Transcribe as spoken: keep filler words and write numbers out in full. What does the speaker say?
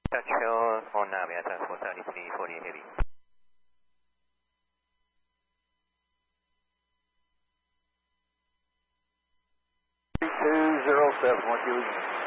Touchfield on Navia, transport thirty-three forty-eight heavy. two zero seven, what you